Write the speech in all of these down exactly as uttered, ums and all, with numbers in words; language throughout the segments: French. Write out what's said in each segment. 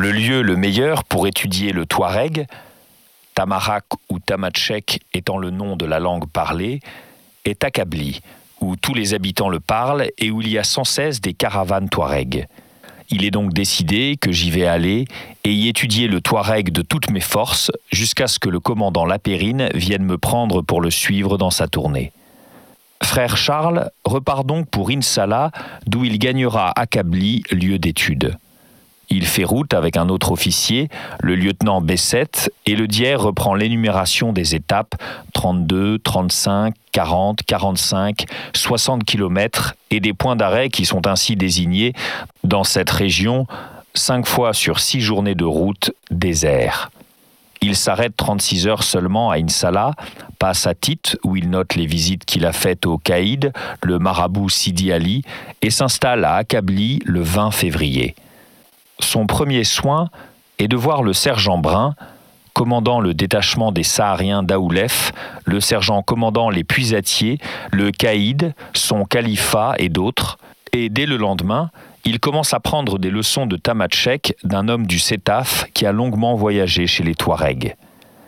Le lieu le meilleur pour étudier le touareg, Tamarak ou Tamatchek étant le nom de la langue parlée, est Akabli, où tous les habitants le parlent et où il y a sans cesse des caravanes touareg. Il est donc décidé que j'y vais aller et y étudier le touareg de toutes mes forces jusqu'à ce que le commandant Lapérine vienne me prendre pour le suivre dans sa tournée. Frère Charles repart donc pour Insala, d'où il gagnera Akabli, lieu d'étude. Il fait route avec un autre officier, le lieutenant Besset, et le diaire reprend l'énumération des étapes trente-deux, trente-cinq, quarante, quarante-cinq, soixante kilomètres et des points d'arrêt qui sont ainsi désignés dans cette région, cinq fois sur six journées de route désert. Il s'arrête trente-six heures seulement à Insala, passe à Tit, où il note les visites qu'il a faites au caïd, le marabout Sidi Ali, et s'installe à Akabli le vingt février. Son premier soin est de voir le sergent Brun, commandant le détachement des Sahariens d'Aoulef, le sergent commandant les puisatiers, le caïd, son califat et d'autres, et dès le lendemain, il commence à prendre des leçons de Tamatchek d'un homme du Sétaf qui a longuement voyagé chez les Touaregs.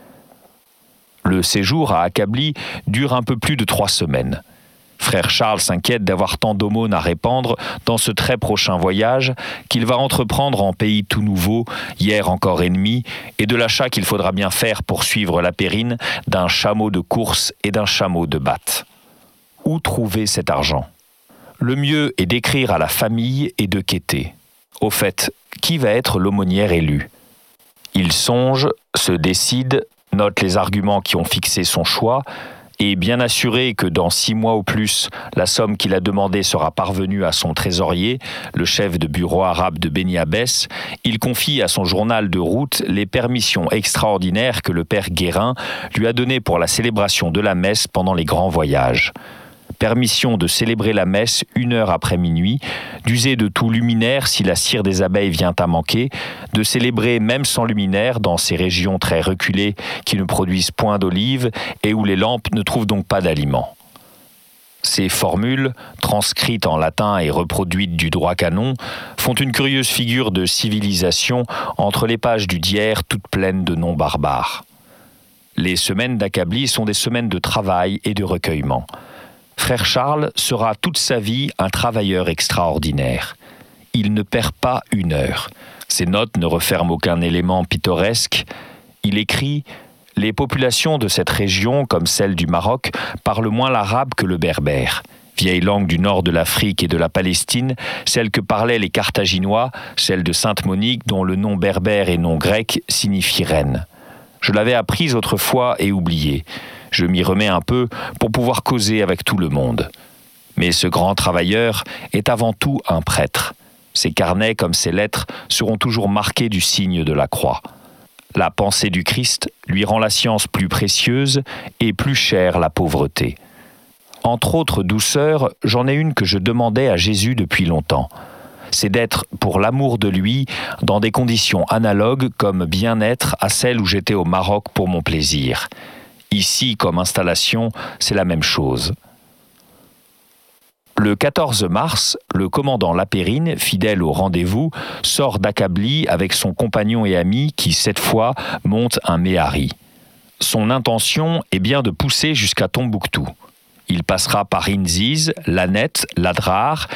Le séjour à Akabli dure un peu plus de trois semaines. Frère Charles s'inquiète d'avoir tant d'aumônes à répandre dans ce très prochain voyage qu'il va entreprendre en pays tout nouveau, hier encore ennemi, et de l'achat qu'il faudra bien faire pour suivre Lapérine d'un chameau de course et d'un chameau de batte. Où trouver cet argent ? Le mieux est d'écrire à la famille et de quêter. Au fait, qui va être l'aumônière élue ? Il songe, se décide, note les arguments qui ont fixé son choix, et bien assuré que dans six mois ou plus, la somme qu'il a demandée sera parvenue à son trésorier, le chef de bureau arabe de Beni Abbès, il confie à son journal de route les permissions extraordinaires que le père Guérin lui a données pour la célébration de la messe pendant les grands voyages. Permission de célébrer la messe une heure après minuit, d'user de tout luminaire si la cire des abeilles vient à manquer, de célébrer même sans luminaire dans ces régions très reculées qui ne produisent point d'olives et où les lampes ne trouvent donc pas d'aliments. Ces formules, transcrites en latin et reproduites du droit canon, font une curieuse figure de civilisation entre les pages du Dière toutes pleines de noms barbares. Les semaines d'Akabli sont des semaines de travail et de recueillement. Frère Charles sera toute sa vie un travailleur extraordinaire. Il ne perd pas une heure. Ses notes ne referment aucun élément pittoresque. Il écrit « Les populations de cette région, comme celles du Maroc, parlent moins l'arabe que le berbère. Vieille langue du nord de l'Afrique et de la Palestine, celle que parlaient les Carthaginois, celle de Sainte-Monique, dont le nom berbère et nom grec signifie reine. Je l'avais apprise autrefois et oubliée. Je m'y remets un peu pour pouvoir causer avec tout le monde. Mais ce grand travailleur est avant tout un prêtre. Ses carnets comme ses lettres seront toujours marqués du signe de la croix. La pensée du Christ lui rend la science plus précieuse et plus chère la pauvreté. Entre autres douceurs, j'en ai une que je demandais à Jésus depuis longtemps. C'est d'être, pour l'amour de lui, dans des conditions analogues comme bien-être à celles où j'étais au Maroc pour mon plaisir. Ici, comme installation, c'est la même chose. Le quatorze mars, le commandant Lapérine, fidèle au rendez-vous, sort d'Akabli avec son compagnon et ami qui, cette fois, monte un méhari. Son intention est bien de pousser jusqu'à Tombouctou. Il passera par Inziz, Lanette, Ladrar